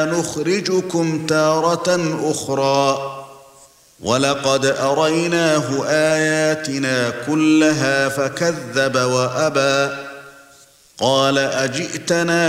نخرجكم تارة أخرى ولقد أريناه آياتنا كلها فكذب وأبى قال أجئتنا